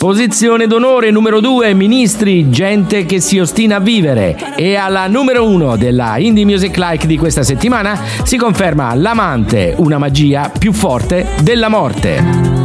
Posizione d'onore numero 2, Ministri, gente che si ostina a vivere. E alla numero 1 della Indie Music Like di questa settimana si conferma L'amante, una magia più forte della morte.